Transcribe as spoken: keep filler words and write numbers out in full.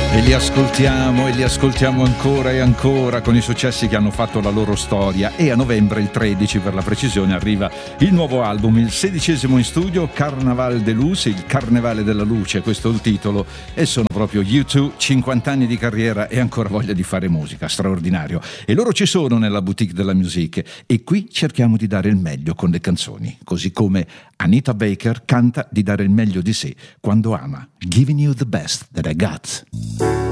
E li ascoltiamo e li ascoltiamo ancora e ancora con i successi che hanno fatto la loro storia. E a novembre, il tredici per la precisione, arriva il nuovo album, il sedicesimo in studio, Carnaval de Luz, il Carnevale della Luce, questo è il titolo. E sono proprio U due, cinquanta anni di carriera e ancora voglia di fare musica, straordinario. E loro ci sono nella boutique della musique e qui cerchiamo di dare il meglio con le canzoni, così come Anita Baker canta di dare il meglio di sé quando ama. Giving you the best that I got.